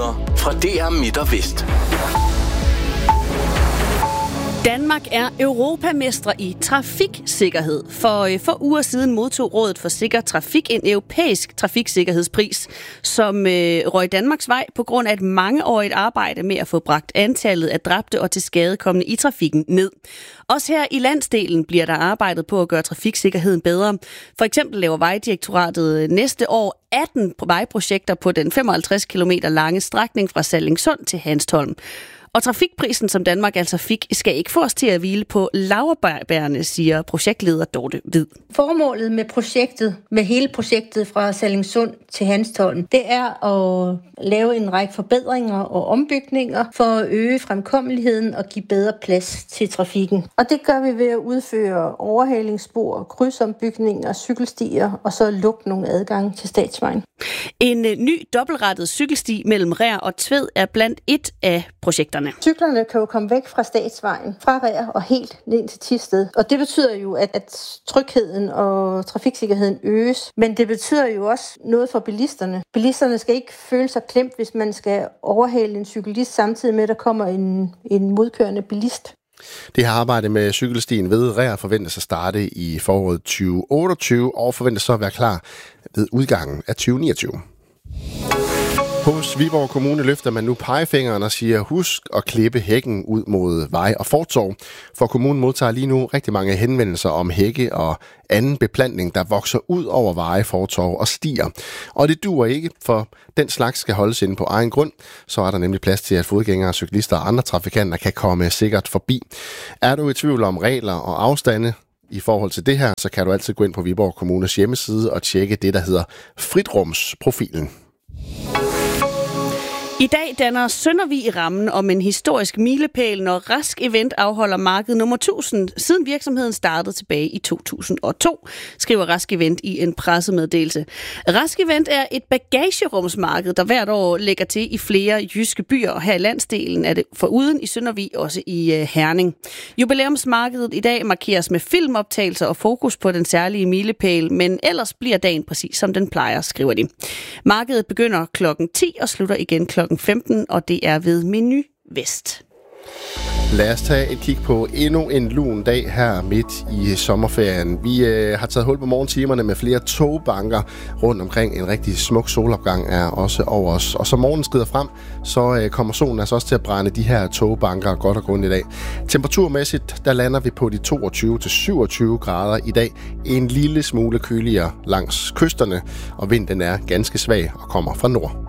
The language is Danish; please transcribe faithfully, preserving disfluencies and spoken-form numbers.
Nyheder fra D R Midt og Vest. Danmark er europamestre i trafiksikkerhed. For få uger siden modtog Rådet for Sikker Trafik en europæisk trafiksikkerhedspris, som øh, røg Danmarks vej på grund af et mangeårigt arbejde med at få bragt antallet af dræbte og tilskadekomne i trafikken ned. Også her i landsdelen bliver der arbejdet på at gøre trafiksikkerheden bedre. For eksempel laver Vejdirektoratet næste år atten vejprojekter på den femoghalvtreds kilometer lange strækning fra Sallingsund til Hanstholm. Og trafikprisen, som Danmark altså fik, skal ikke få os til at hvile på laurbærrene, siger projektleder Dorte Hvid. Formålet med projektet, med hele projektet fra Sallingsund til Hanstholm, det er at lave en række forbedringer og ombygninger for at øge fremkommeligheden og give bedre plads til trafikken. Og det gør vi ved at udføre overhalingsspor, krydsombygninger, cykelstier og så lukke nogle adgange til statsvejen. En ny dobbeltrettet cykelsti mellem Rær og Tved er blandt et af projekterne. Cyklerne kan jo komme væk fra statsvejen, fra Rær og helt ned til Thisted. Og det betyder jo, at, at trygheden og trafiksikkerheden øges. Men det betyder jo også noget for bilisterne. Bilisterne skal ikke føle sig klemt, hvis man skal overhale en cyklist, samtidig med, at der kommer en, en modkørende bilist. Det her arbejde med cykelstien ved Rær forventes at starte i foråret tyve otteogtyve og forventes så at være klar ved udgangen af tyve niogtyve. Hos Viborg Kommune løfter man nu pegefingeren og siger, husk at klippe hækken ud mod vej og fortov. For kommunen modtager lige nu rigtig mange henvendelser om hække og anden beplantning, der vokser ud over veje, fortov og stier. Og det duer ikke, for den slags skal holdes inde på egen grund. Så er der nemlig plads til, at fodgængere, cyklister og andre trafikanter kan komme sikkert forbi. Er du i tvivl om regler og afstande i forhold til det her, så kan du altid gå ind på Viborg Kommunes hjemmeside og tjekke det, der hedder Fritrumsprofilen. I dag danner Søndervig rammen om en historisk milepæl, når Rask Event afholder marked nummer tusind, siden virksomheden startede tilbage i to tusind og to, skriver Rask Event i en pressemeddelelse. Rask Event er et bagagerumsmarked, der hvert år lægger til i flere jyske byer, og her i landsdelen er det foruden i Søndervig også i Herning. Jubilæumsmarkedet i dag markeres med filmoptagelser og fokus på den særlige milepæl, men ellers bliver dagen præcis som den plejer, skriver de. Markedet begynder klokken ti og slutter igen klokken femten, og det er ved Menu Vest. Lad os tage et kig på endnu en lun dag her midt i sommerferien. Vi øh, har taget hul på morgentimerne med flere togbanker rundt omkring. En rigtig smuk solopgang er også over os. Og så morgenen skrider frem, så øh, kommer solen altså også til at brænde de her togbanker godt og grundigt i dag. Temperaturmæssigt, der lander vi på de toogtyve til syvogtyve grader i dag. En lille smule køligere langs kysterne, og vinden er ganske svag og kommer fra nord.